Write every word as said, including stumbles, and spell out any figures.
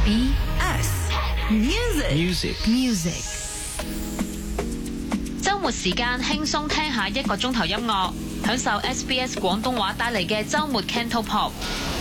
B S Music Music Music。 周末時間輕鬆聽下一個鐘頭音樂，享受 S B S 廣東話帶嚟嘅周末 Cantopop。